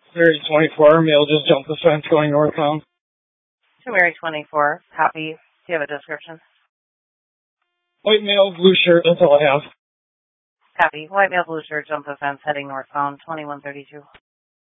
Area 24, male just jumped the fence going northbound. To Area 24, copy. Do you have a description? White male, blue shirt, that's all I have. Copy. White male, blue shirt, jumped the fence, heading northbound, 2132.